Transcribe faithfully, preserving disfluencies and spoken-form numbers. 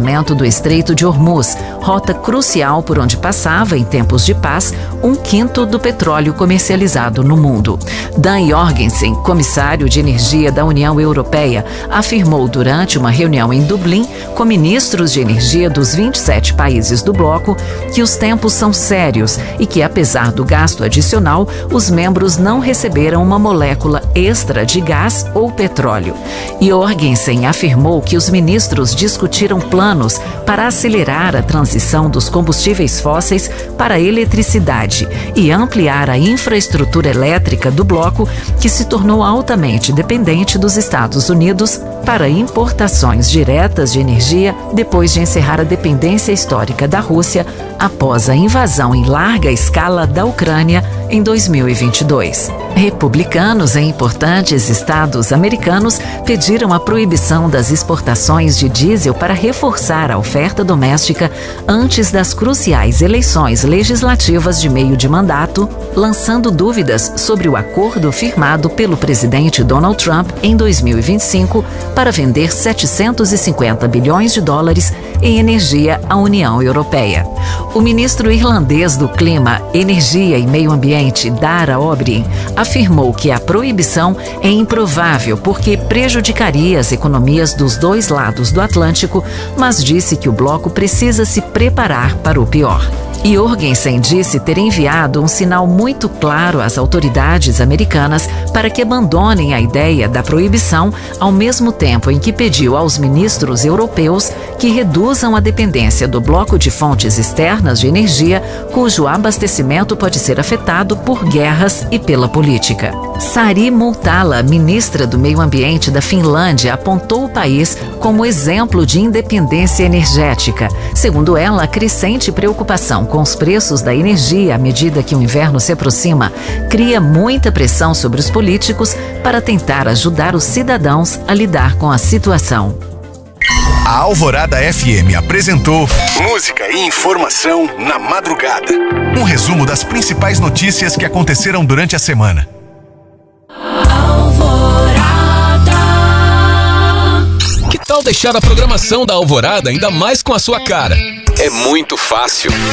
abastecimento do Estreito de Hormuz, rota crucial por onde passava, em tempos de paz, um quinto do petróleo comercializado no mundo. Dan Jorgensen, comissário de energia da União Europeia, afirmou durante uma reunião em Dublin com ministros de energia dos vinte e sete países do bloco que os tempos são sérios e que, apesar do gasto adicional, os membros não receberam uma molécula extra de gás ou petróleo. Jorgensen afirmou que os ministros discutiram planos para acelerar a transição dos combustíveis fósseis para a eletricidade e ampliar a infraestrutura elétrica do bloco, que se tornou altamente dependente dos Estados Unidos para importações diretas de energia depois de encerrar a dependência histórica da Rússia após a invasão em larga escala da Ucrânia em dois mil e vinte e dois. Republicanos em importantes estados americanos pediram a proibição das exportações de diesel para reforçar a oferta doméstica antes das cruciais eleições legislativas de meio de mandato, lançando dúvidas sobre o acordo firmado pelo presidente Donald Trump em dois mil e vinte e cinco para vender setecentos e cinquenta bilhões de dólares em energia à União Europeia. O ministro irlandês do Clima, Energia e Meio Ambiente, Dara O'Brien, afirmou que a proibição é improvável porque prejudicaria as economias dos dois lados do Atlântico, mas disse que o bloco precisa se preparar para o pior. Jorgensen disse ter enviado um sinal muito claro às autoridades americanas para que abandonem a ideia da proibição, ao mesmo tempo em que pediu aos ministros europeus que reduzam a dependência do bloco de fontes externas de energia, cujo abastecimento pode ser afetado por guerras e pela política. Sari Multala, ministra do Meio Ambiente da Finlândia, apontou o país como exemplo de independência energética. Segundo ela, a crescente preocupação com os preços da energia à medida que o inverno se aproxima cria muita pressão sobre os políticos para tentar ajudar os cidadãos a lidar com a situação. A Alvorada F M apresentou Música e Informação na Madrugada. Um resumo das principais notícias que aconteceram durante a semana. Alvorada. Que tal deixar a programação da Alvorada ainda mais com a sua cara? É muito fácil.